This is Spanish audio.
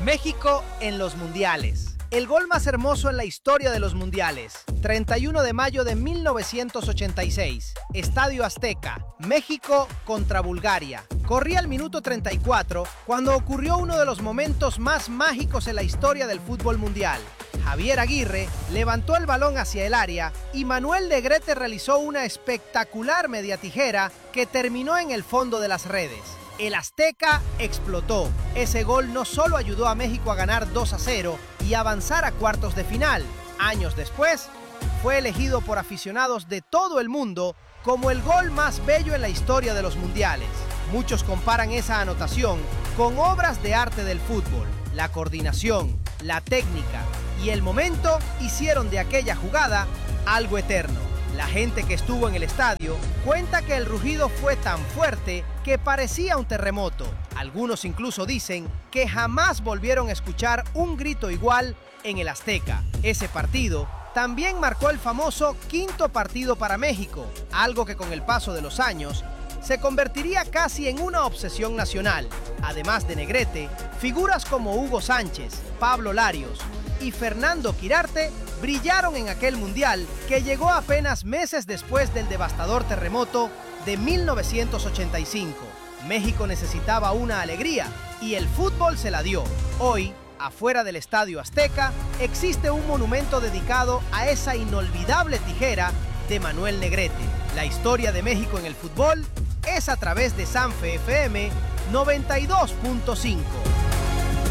México en los mundiales. El gol más hermoso en la historia de los mundiales. 31 de mayo de 1986. Estadio Azteca. México contra Bulgaria. Corría el minuto 34 cuando ocurrió uno de los momentos más mágicos en la historia del fútbol mundial. Javier Aguirre levantó el balón hacia el área y Manuel Negrete realizó una espectacular media tijera que terminó en el fondo de las redes. El Azteca explotó. Ese gol no solo ayudó a México a ganar 2-0 y avanzar a cuartos de final. Años después, fue elegido por aficionados de todo el mundo como el gol más bello en la historia de los mundiales. Muchos comparan esa anotación con obras de arte del fútbol. La coordinación, la técnica y el momento hicieron de aquella jugada algo eterno. La gente que estuvo en el estadio cuenta que el rugido fue tan fuerte que parecía un terremoto. Algunos incluso dicen que jamás volvieron a escuchar un grito igual en el Azteca. Ese partido también marcó el famoso quinto partido para México, algo que con el paso de los años se convertiría casi en una obsesión nacional. Además de Negrete, figuras como Hugo Sánchez, Pablo Larios y Fernando Quirarte brillaron en aquel mundial que llegó apenas meses después del devastador terremoto de 1985. México necesitaba una alegría y el fútbol se la dio. Hoy, afuera del Estadio Azteca, existe un monumento dedicado a esa inolvidable tijera de Manuel Negrete. La historia de México en el fútbol es a través de Sanfe FM 92.5.